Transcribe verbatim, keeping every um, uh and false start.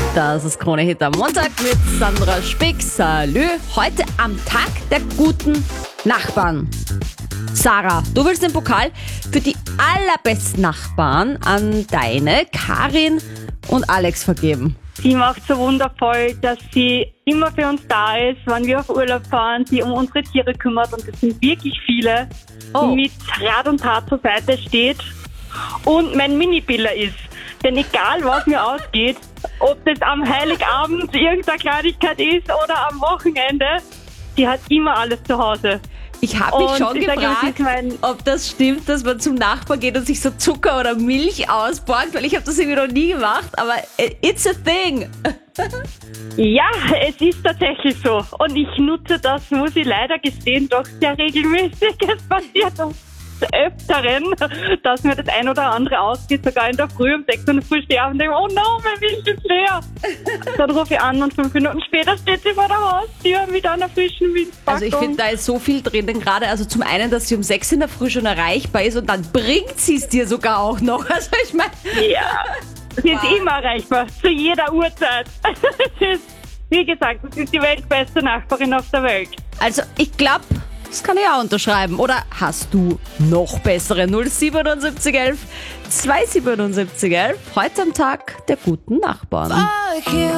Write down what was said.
Das ist Krone Hit am Montag mit Sandra Spick. Salü. Heute am Tag der guten Nachbarn. Sarah, du willst den Pokal für die allerbesten Nachbarn an deine Karin und Alex vergeben. Sie macht so wundervoll, dass sie immer für uns da ist, wenn wir auf Urlaub fahren, sie um unsere Tiere kümmert und es sind wirklich viele, Oh. mit Rat und Tat zur Seite steht und mein Mini-Biller ist. Denn egal was mir ausgeht, ob das am Heiligabend irgendeine Kleinigkeit ist oder am Wochenende, sie hat immer alles zu Hause. Ich habe mich Und schon ich sag, das gefragt, ist mein- ob das stimmt, dass man zum Nachbar geht und sich so Zucker oder Milch ausborgt, weil ich habe das irgendwie noch nie gemacht, aber it's a thing. Ja, es ist tatsächlich so. Und ich nutze das, muss ich leider gestehen, doch sehr regelmäßig. Es passiert uns des Öfteren, dass mir das ein oder andere ausgeht, sogar in der Früh um sechs Uhr in der Früh stehe und denke, oh no, mein Milch ist leer. Dann rufe ich an und fünf Minuten später steht sie vor der Haustür mit einer frischen Milchpackung. Also ich finde, da ist so viel drin, denn gerade also zum einen, dass sie um sechs in der Früh schon erreichbar ist und dann bringt sie es dir sogar auch noch. Also ich meine, Ja, sie ist immer erreichbar, zu jeder Uhrzeit. Das ist, wie gesagt, das ist die weltbeste Nachbarin auf der Welt. also ich glaube, das kann ich auch unterschreiben. Oder hast du noch bessere? null siebenundsiebzig elf zwei siebenundsiebzig elf. Heute am Tag der guten Nachbarn. Fuck you.